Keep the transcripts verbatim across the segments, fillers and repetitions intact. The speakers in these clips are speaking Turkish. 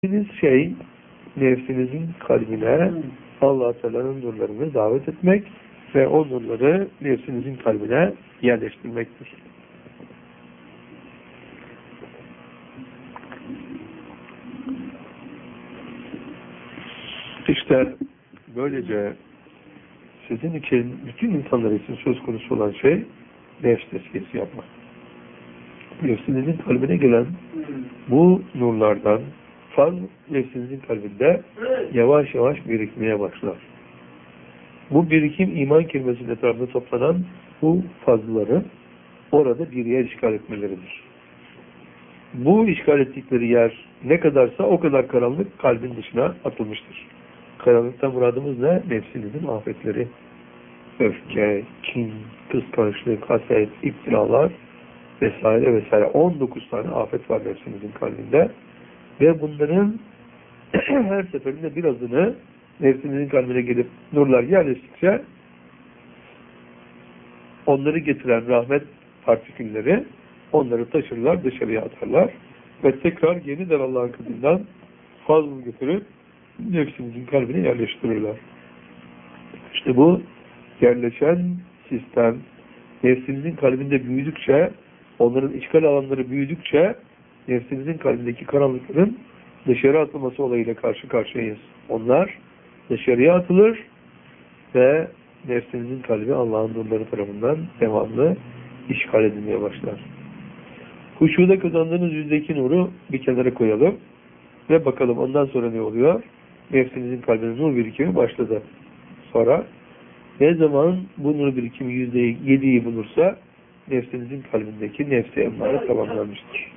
Dediğiniz şey, nefsinizin kalbine Allah-u Teala'nın nurlarını davet etmek ve o nurları nefsinizin kalbine yerleştirmektir. İşte böylece sizin için, bütün insanlar için söz konusu olan şey nefs tezkiyesi yapmak. Nefsinizin kalbine gelen bu nurlardan faz nefsinizin kalbinde yavaş yavaş birikmeye başlar. Bu birikim iman kelimesinin etrafında toplanan bu fazları orada bir yer işgal etmeleridir. Bu işgal ettikleri yer ne kadarsa o kadar karanlık kalbin dışına atılmıştır. Karanlıktan muradımız ne? Nefsinizin afetleri. Öfke, kin, kıskançlık, haset, iftiralar vesaire vesaire. on dokuz tane afet var nefsinizin kalbinde. Ve bunların her seferinde birazını nefsinizin kalbine gelip nurlar yerleştikçe onları getiren rahmet partikülleri onları taşırlar, dışarıya atarlar ve tekrar yeniden Allah'ın katından fazla götürüp nefsinizin kalbine yerleştirirler. İşte bu yerleşen sistem nefsinizin kalbinde büyüdükçe, onların işgal alanları büyüdükçe nefsinizin kalbindeki karanlıkların dışarı atılması olayıyla karşı karşıyayız. Onlar dışarıya atılır ve nefsinizin kalbi Allah'ın nurları tarafından devamlı işgal edilmeye başlar. Huşuda kazandığınız yüzdeki nuru bir kenara koyalım ve bakalım ondan sonra ne oluyor? Nefsinizin kalbine nur birikimi başladı. Sonra ne zaman bu nur birikimi yüzde yediyi bulursa nefsinizin kalbindeki nefsi emmare tamamlanmıştır.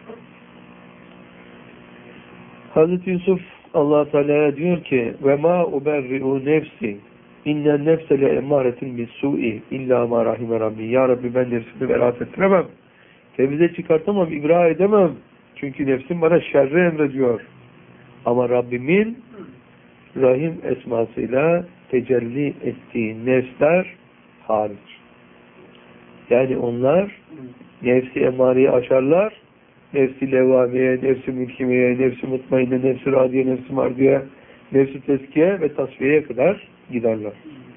Hazreti Yusuf Allah Teala'ya diyor ki ve ma uberri'u nefsi innen nefse le emmâretin bis-su'i illa ma rahime rabbi. Ya Rabbi, ben nefsimi beraat ettiremem. Temize çıkartamam, ibra edemem. Çünkü nefsim bana şerri emrediyor. Ama Rabbimin Rahim esmasıyla tecelli ettiği nefsler hariç. Yani onlar nefsi emareyi aşarlar. Nefsi levvameye, nefsi mülkimeye, nefsi mutmainne, nefsi radiye, nefsi mardiye, nefsi tezkiye ve tasfiyeye kadar giderler.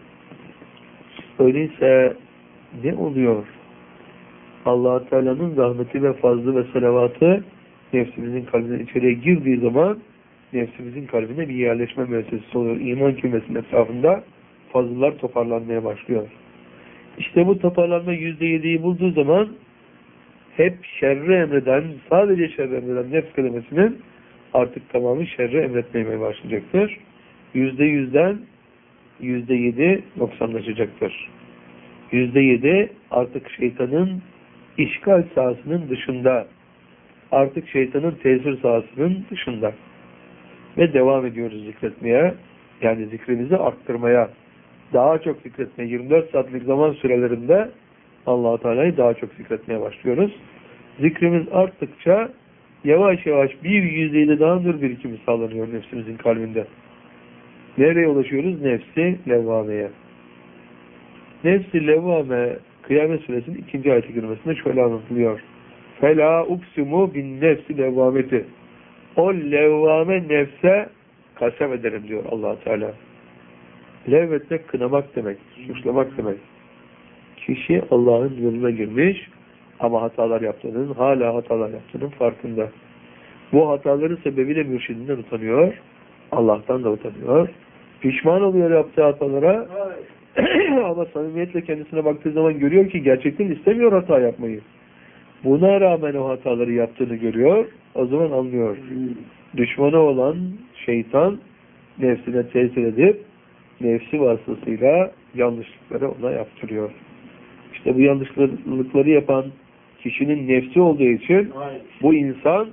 Öyleyse ne oluyor? Allah-u Teala'nın rahmeti ve fazlı ve selavatı nefsimizin kalbine içeriye girdiği zaman nefsimizin kalbine bir yerleşme müessesesi oluyor. İman kümesinin etrafında fazlalar toparlanmaya başlıyor. İşte bu toparlanma yüzde yediyi bulduğu zaman hep şerri emreden, sadece şerri emreden nefs kelimesinin artık tamamı şerri emretmeye başlayacaktır. Yüzde yüzden yüzde yedi noksanlaşacaktır. Yüzde yedi artık şeytanın işgal sahasının dışında, artık şeytanın tesir sahasının dışında. Ve devam ediyoruz zikretmeye, yani zikrimizi arttırmaya, daha çok zikretmeye, yirmi dört saatlik zaman sürelerinde Allah-u Teala'yı daha çok zikretmeye başlıyoruz. Zikrimiz arttıkça yavaş yavaş bir yüzdeyle daha nur birikimi sağlanıyor nefsimizin kalbinde. Nereye ulaşıyoruz? Nefsi levvameye. Nefsi levvame Kıyamet Suresinin ikinci ayet-i kerimesinde şöyle anlatılıyor. Fela uksimu bin nefsi levvameti. O levvame nefse kasem ederim diyor Allah-u Teala. Levvetmek kınamak demek, suçlamak demek. Kişi Allah'ın yoluna girmiş ama hatalar yaptığının, hala hatalar yaptığının farkında. Bu hataların sebebiyle mürşidinden utanıyor, Allah'tan da utanıyor. Pişman oluyor yaptığı hatalara ama samimiyetle kendisine baktığı zaman görüyor ki gerçekten istemiyor hata yapmayı. Buna rağmen o hataları yaptığını görüyor, o zaman anlıyor. Düşmanı olan şeytan nefsine tesir edip nefsi vasıtasıyla yanlışlıkları ona yaptırıyor. İşte bu yanlışlıkları yapan kişinin nefsi olduğu için bu insan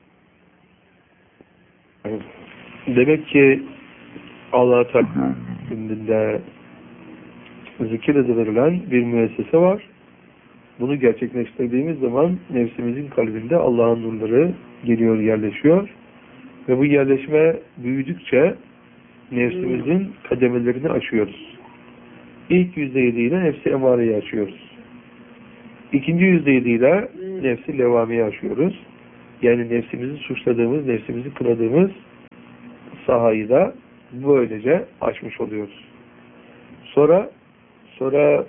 demek ki Allah-u Teala'nın zikir edilen bir müessese var. Bunu gerçekleştirdiğimiz zaman nefsimizin kalbinde Allah'ın nurları geliyor, yerleşiyor. Ve bu yerleşme büyüdükçe nefsimizin kademelerini aşıyoruz. İlk yüzde yedi ile nefsi emareyi aşıyoruz. İkinci yüzde yedi ile nefsi levamiyi aşıyoruz. Yani nefsimizi suçladığımız, nefsimizi kınadığımız sahayı da böylece açmış oluyoruz. Sonra sonra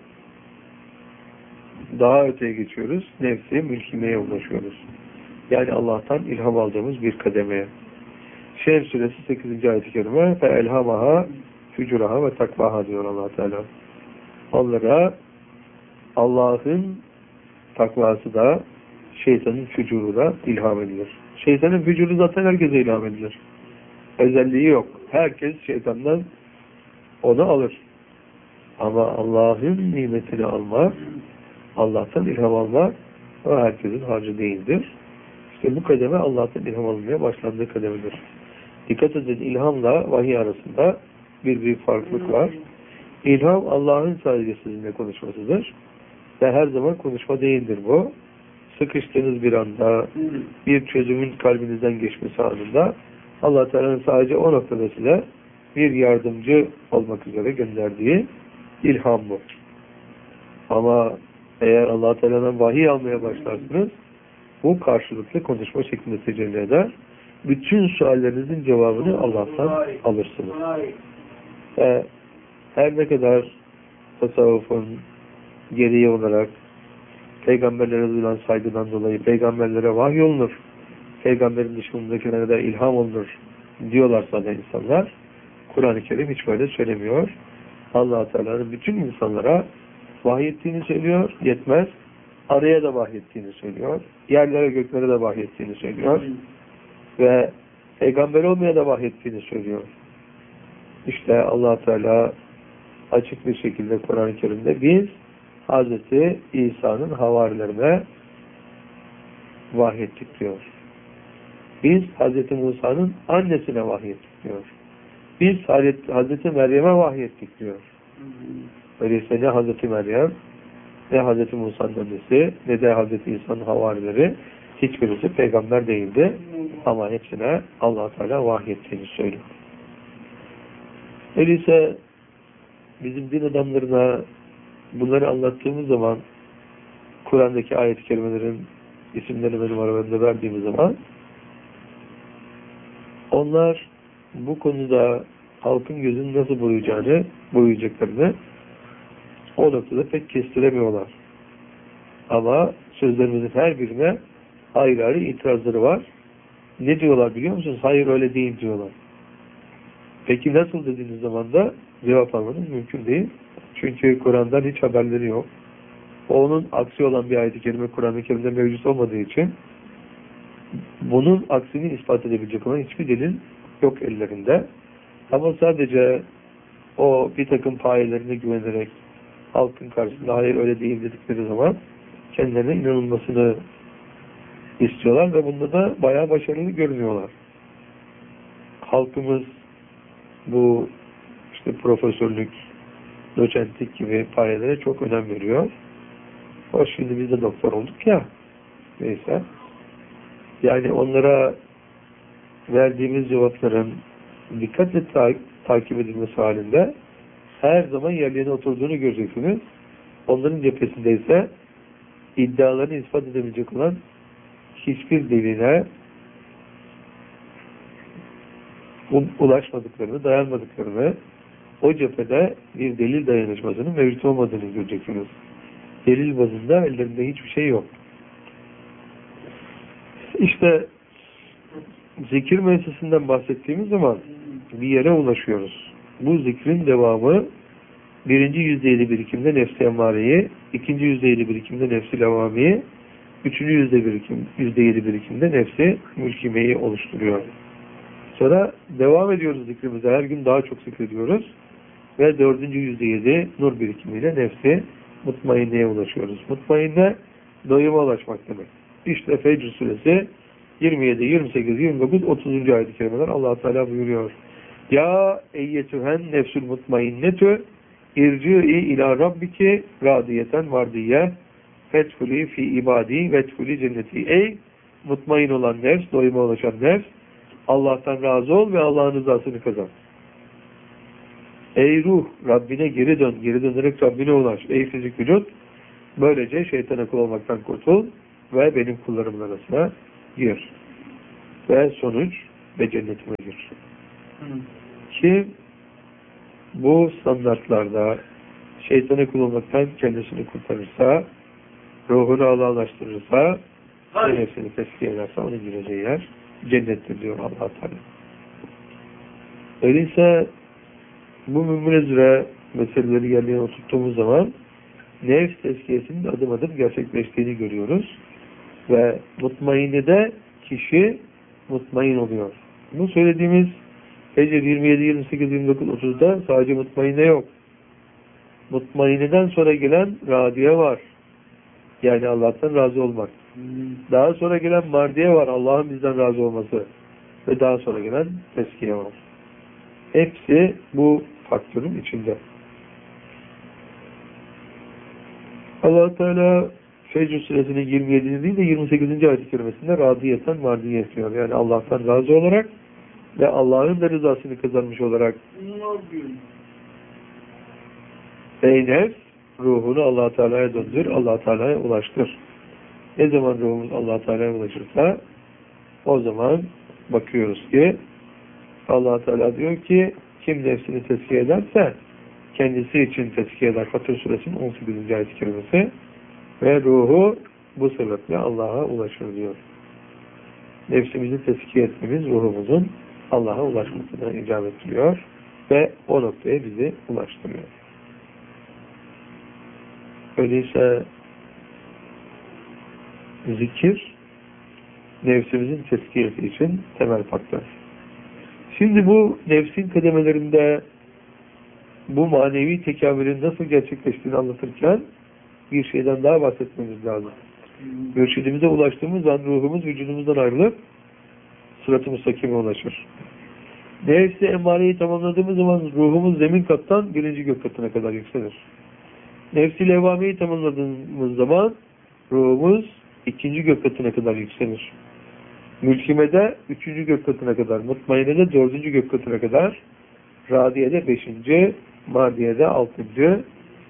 daha öteye geçiyoruz. Nefsi mülkimeye ulaşıyoruz. Yani Allah'tan ilham aldığımız bir kademeye. Şems suresi sekizinci ayet-i kerime fe elhamaha fücuraha ve takvaha diyor Allah Teala. Onlara Allah'ın takvası da şeytanın fücuru da ilham edilir. Şeytanın fücuru zaten herkese ilham edilir. Özelliği yok. Herkes şeytandan onu alır. Ama Allah'ın nimetini almak, Allah'tan ilham almak o herkesin harcı değildir. İşte bu kademe Allah'tan ilham almaya başlandığı kademedir. Dikkat edin, ilhamla vahiy arasında bir büyük farklılık var. İlham Allah'ın sadece sizinle konuşmasıdır. Ve her zaman konuşma değildir bu. Sıkıştığınız bir anda, bir çözümün kalbinizden geçmesi anında Allah Teala'nın sadece o noktada size bir yardımcı olmak üzere gönderdiği ilham bu. Ama eğer Allah Teala'dan vahiy almaya başlarsınız, bu karşılıklı konuşma şeklinde tecelli eder. Bütün suallerinizin cevabını Allah'tan alırsınız. Ve her ne kadar tasavvufun gereği olarak peygamberlere duyulan saygıdan dolayı peygamberlere vahiy olunur, peygamberin dışındakilere de ilham olunur diyorlarsa da insanlar, Kur'an-ı Kerim hiç böyle söylemiyor. Allah Teala'nın bütün insanlara vahiy ettiğini söylüyor, yetmez. Araya da vahiy ettiğini söylüyor. Yerlere göklere de vahiy ettiğini söylüyor. Ve peygamber olmaya da vahiy ettiğini söylüyor. İşte Allah Teala açık bir şekilde Kur'an-ı Kerim'de biz Hazreti İsa'nın havarilerine vahiy ettik diyor. Biz Hazreti Musa'nın annesine vahiy ettik diyor. Biz Hazreti Meryem'e vahiy ettik diyor. Öyleyse ne Hazreti Meryem, ne Hazreti Musa'nın annesi, ne de Hazreti İsa'nın havarileri hiçbirisi peygamber değildi. Ama hepsine Allah Teala vahiy ettiğini söylüyor. Öyleyse bizim din adamlarına bunları anlattığımız zaman Kur'an'daki ayet-i kerimelerin isimlerini benim aralarında verdiğimiz zaman onlar bu konuda halkın gözünü nasıl boyayacağını, boyayacaklarını o noktada pek kestiremiyorlar. Ama sözlerimizin her birine ayrı ayrı itirazları var. Ne diyorlar biliyor musunuz? Hayır öyle değil diyorlar. Peki nasıl dediğiniz zaman da cevap almanız mümkün değil. Çünkü Kur'an'dan hiç haberleri yok. Onun aksi olan bir ayet-i kerime Kur'an-ı Kerim'de mevcut olmadığı için bunun aksini ispat edebilecek olan hiçbir delil yok ellerinde. Ama sadece o bir takım payelerine güvenerek halkın karşısında hayır öyle değil dedikleri zaman kendilerine inanılmasını istiyorlar ve bunda da bayağı başarılı görünüyorlar. Halkımız bu işte profesörlük, doçentlik gibi payelere çok önem veriyor. Hoş şimdi biz de doktor olduk ya. Neyse. Yani onlara verdiğimiz cevapların dikkatle ta takip edilmesi halinde her zaman yerlerine oturduğunu göreceksiniz. Onların cephesinde ise iddialarını ispat edebilecek olan hiçbir delile ulaşmadıklarını, dayanmadıklarını, o cephede bir delil dayanışmasının mevcut olmadığını göreceksiniz. Delil bazında ellerinde hiçbir şey yok. İşte zikir meclisinden bahsettiğimiz zaman bir yere ulaşıyoruz. Bu zikrin devamı birinci yüzdeyeli birikimde nefs-i emmareyi, ikinci yüzdeyeli birikimde nefs-i levamiyi, üçüncü yüzde birikim, yüzdeyeli birikimde nefs-i mülkimeyi oluşturuyor. Sonra devam ediyoruz zikrimize. Her gün daha çok zikrediyoruz. Ve dördüncü yüzde yedi nur birikimiyle nefsi mutmainneye ulaşıyoruz. Mutmainne doyuma ulaşmak demek. İşte Fecr suresi yirmi yedi, yirmi sekiz, yirmi dokuz, otuzuncu ayet-i kerimeler Allah Teala buyuruyor. Ya eyyetühen nefsül mutmainnetü irci'i ila rabbiki radiyeten vardiye fethuli fi ibadi vethuli cenneti. Ey mutmain olan nefs, doyuma ulaşan nefs, Allah'tan razı ol ve Allah'ın rızasını kazan. Ey ruh, Rabbine geri dön, geri dönerek Rabbine ulaş. Ey fizik vücut, böylece şeytana kul olmaktan kurtul ve benim kullarımın arasına gir. Ve sonuç ve cennetime gir. Kim bu standartlarda şeytana kul olmaktan kendisini kurtarırsa, ruhunu Allah'laştırırsa, ve nefsini teskiye ederse onun gireceği yer cennettir diyor Allah Teala. Öyleyse bu mümünezüre meseleleri yerine oturttuğumuz zaman nefs tezkiyesinin adım adım gerçekleştiğini görüyoruz. Ve mutmainide kişi mutmain oluyor. Bu söylediğimiz Hicr yirmi yedi, yirmi sekiz, yirmi dokuz, otuzda sadece mutmainne yok. Mutmainiden sonra gelen radiye var. Yani Allah'tan razı olmak. Daha sonra gelen mardiye var. Allah'ın bizden razı olması. Ve daha sonra gelen teskiye var. Hepsi bu faktörün içinde. Allah Teala Fecr suresinin yirmi yedinci değil de yirmi sekizinci ayet-i kerimesinde radiyeten mardiye diyor. Yani Allah'tan razı olarak ve Allah'ın da rızasını kazanmış olarak ey nefs, ruhunu Allah Teala'ya döndür, Allah Teala'ya ulaştır. Ne zaman ruhumuz Allah Teala'ya ulaşırsa o zaman bakıyoruz ki Allah Teala diyor ki kim nefsini tezkiye ederse kendisi için tezkiye eder. Fatır suresinin on sekizinci ayet-i kerimesi ve ruhu bu sebeple Allah'a ulaşır diyor. Nefsimizi tezkiye etmemiz ruhumuzun Allah'a ulaşmasına icap ettiriyor ve o noktaya bizi ulaştırıyor. Öyleyse zikir nefsimizin tezkiyesi için temel faktör. Şimdi bu nefsin kademelerinde bu manevi tekamülün nasıl gerçekleştiğini anlatırken bir şeyden daha bahsetmemiz lazım. Mürşidimize ulaştığımız an ruhumuz vücudumuzdan ayrılıp sırat-ı müstakime ulaşır. Nefsi emmareyi tamamladığımız zaman ruhumuz zemin kattan birinci gök katına kadar yükselir. Nefsi levvameyi tamamladığımız zaman ruhumuz ikinci gök katına kadar yükselir. Mülkimede üçüncü gök katına kadar, mutmainede dördüncü gök katına kadar, radiyede beşinci, mardiyede altıncı,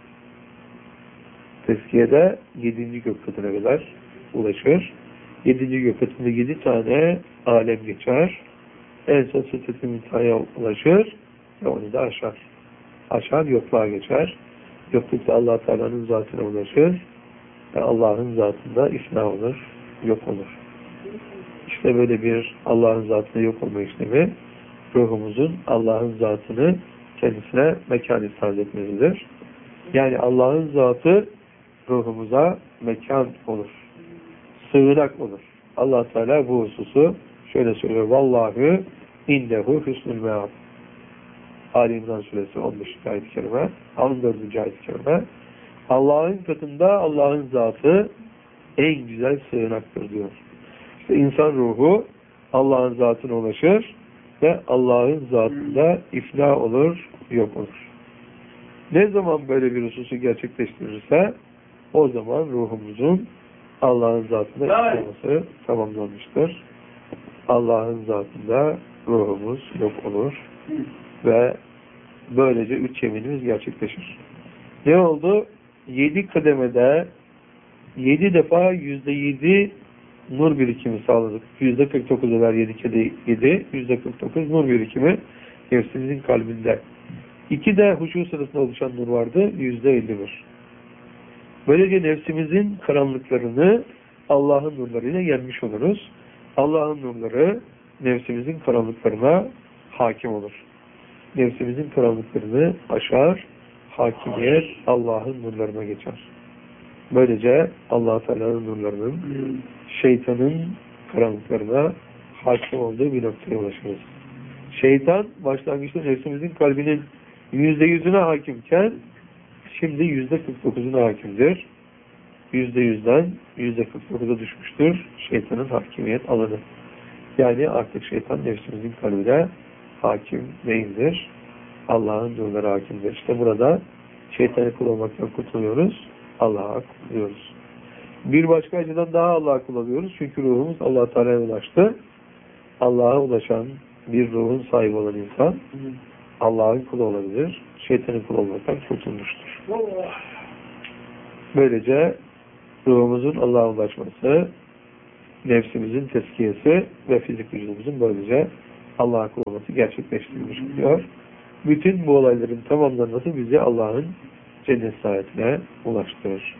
tezkiyede yedinci gök katına kadar ulaşır. Yedinci gök katında yedi tane alem geçer. En son sıddet-i müntehaya ulaşır ve onu da aşar. Aşar, yokluğa geçer. Yoklukta Allah Teala'nın zatına ulaşır ve Allah'ın zatında ifna olur, yok olur. İşte böyle bir Allah'ın zatına yok olma işlemi ruhumuzun Allah'ın zatını kendisine mekan ifade etmelidir. Yani Allah'ın zatı ruhumuza mekan olur. Sığınak olur. Allah Teala bu hususu şöyle söylüyor. Vallahi indehu hüsnül meab. Ali İmran suresi on beşinci ayet-i kerime, on dördüncü ayet-i kerime. Allah'ın katında Allah'ın zatı en güzel sığınaktır diyor. İşte insan ruhu Allah'ın zatına ulaşır ve Allah'ın zatında ifna olur, yok olur. Ne zaman böyle bir hususu gerçekleştirirse o zaman ruhumuzun Allah'ın zatında ifna olması tamamlanmıştır. Allah'ın zatında ruhumuz yok olur ve böylece üç yeminimiz gerçekleşir. Ne oldu? Yedi kademede yedi defa yüzde yedi nur birikimi sağladık. Yüzde kırk dokuz eder yedi kedi yedi, yüzde kırk dokuz nur birikimi nefsimizin kalbinde. İki de huşu sırasında oluşan nur vardı, yüzde elli bir. Böylece nefsimizin karanlıklarını Allah'ın nurlarıyla yenmiş oluruz. Allah'ın nurları nefsimizin karanlıklarına hakim olur. Nefsimizin karanlıklarını aşar, hakimiyet Allah'ın nurlarına geçer. Böylece Allah Teala'nın nurlarının şeytanın karanlıklarına hakim olduğu bir noktaya ulaşırız. Şeytan başlangıçta nefsimizin kalbinin yüzde yüzüne hakimken şimdi yüzde kırk dokuzuna hakimdir. Yüzde yüzden yüzde kırk dokuza düşmüştür şeytanın hakimiyet alanı. Yani artık şeytan nefsimizin kalbine hakim değildir. Allah'ın nurları hakimdir. İşte burada şeytanı kul olmaktan kurtuluyoruz. Allah'a kuluyoruz. Bir başka açıdan daha Allah'a kullanıyoruz. Çünkü ruhumuz Allah Teala'ya ulaştı. Allah'a ulaşan bir ruhun sahibi olan insan Allah'ın kulu olabilir. Şeytanın kulu olmaktan kurtulmuştur. Böylece ruhumuzun Allah'a ulaşması, nefsimizin tezkiyesi ve fizik vücudumuzun böylece Allah'a kul olması gerçekleştirilmiş oluyor. Bütün bu olayların tamamlanması bizi Allah'ın cennet saadetine ulaştırır.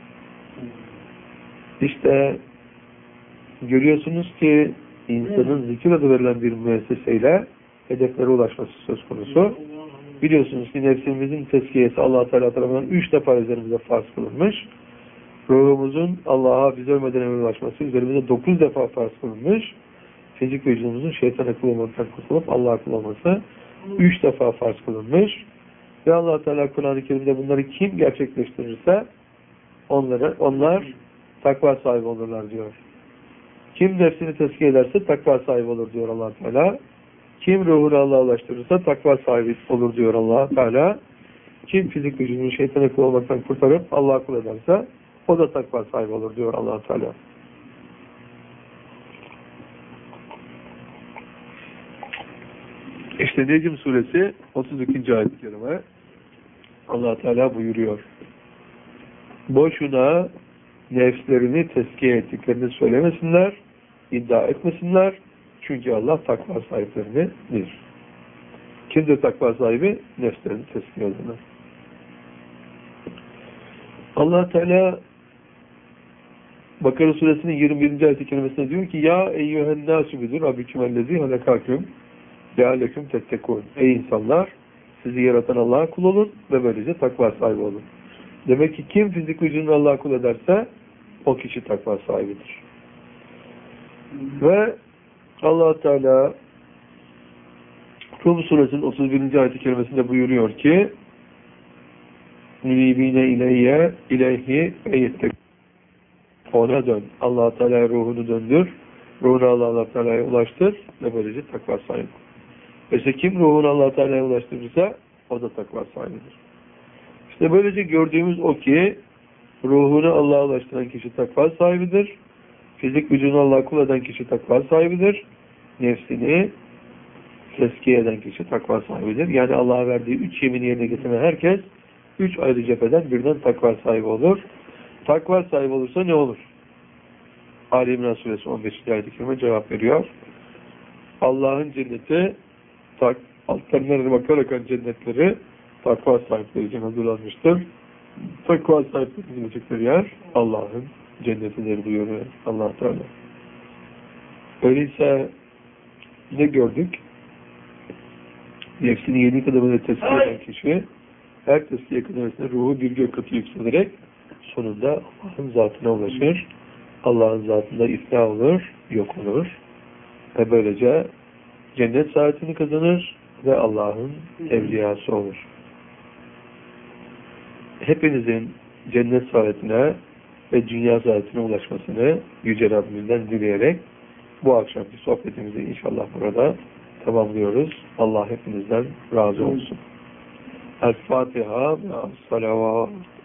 İşte görüyorsunuz ki insanın zikir adı verilen bir müesseseyle hedeflere ulaşması söz konusu. Biliyorsunuz ki nefsimizin tezkiyesi Allah-u Teala tarafından üç defa üzerimize farz kılınmış. Ruhumuzun Allah'a biz ölmeden evvel ulaşması üzerimize dokuz defa farz kılınmış. Fizik vücudumuzun şeytana kul olmaktan kurtulup Allah'a kul olması üç defa farz kılınmış. Ve Allah-u Teala Kur'an-ı Kerim'de bunları kim gerçekleştirirse onları, onlar takva sahibi olurlar diyor. Kim nefsini tezkiye ederse takva sahibi olur diyor Allah-u Teala. Kim ruhunu Allah'a ulaştırırsa takva sahibi olur diyor Allah-u Teala. Kim fizik vücudunu şeytana kul olmaktan kurtarıp Allah'a kul ederse o da takva sahibi olur diyor Allah-u Teala. İşte Necm suresi otuz ikinci ayet-i kerime Allah-u Teala buyuruyor. Boşuna nefslerini tezkiye ettiklerini söylemesinler, iddia etmesinler. Çünkü Allah takva sahiplerini bilir. Kimdir takva sahibi? Nefslerini tezkiye edenler. Allah Teala Bakara suresinin yirmi birinci ayet-i kerimesinde diyor ki ya eyyühen nâsü bidur rabbikümellezî halekâküm lealeküm tettekûn. Ey insanlar! Sizi yaratan Allah'a kul olun ve böylece takva sahibi olun. Demek ki kim fizik vücudunu Allah'a kul ederse o kişi takva sahibidir. Ve Allah Teala Rum suresinin otuz birinci ayet-i kerimesinde buyuruyor ki Münibine ileyye ileyhi eyyettek. Ona dön. Allah Teala ruhunu döndür. Ruhunu Allah Teala'ya ulaştır ve böylece takva sahibi. İşte kim ruhunu Allah Teala'ya ulaştırırsa o da takva sahibidir. İşte böylece gördüğümüz o ki ruhunu Allah'a ulaştıran kişi takva sahibidir. Fizik vücudunu Allah'a kul eden kişi takva sahibidir. Nefsini tezkiye eden kişi takva sahibidir. Yani Allah'a verdiği üç yemini yerine getiren herkes üç ayrı cepheden birden takva sahibi olur. Takva sahibi olursa ne olur? Ali İmran suresi on beşinci ayet-i kerime cevap veriyor. Allah'ın cenneti tak, altlarına bakarak cennetleri takva sahipleri için hazırlanmıştır. Takva sahipleri gidecekleri yer Allah'ın cennetidir buyuruyor Allah Teala. Öyleyse ne gördük? Nefsini yedi kademede tezkiye eden kişi her tezkiye kademesinde ruhu bir gök katı yükselerek sonunda Allah'ın zatına ulaşır. Allah'ın zatında iflah olur, yok olur. Ve böylece cennet saadetini kazanır ve Allah'ın evliyası olur. Hepinizin cennet saadetine ve dünya saadetine ulaşmasını Yüce Rabbimizden dileyerek bu akşamki sohbetimizi inşallah burada tamamlıyoruz. Allah hepinizden razı olsun. El-Fatiha ve salavat.